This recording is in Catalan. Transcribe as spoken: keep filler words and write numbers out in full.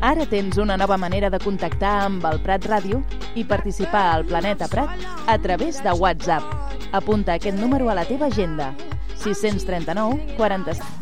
Ara tens una nova manera de contactar amb el Prat Ràdio i participar al Planeta Prat a través de WhatsApp. Apunta aquest número a la teva agenda: sis cents trenta-nou quaranta-set.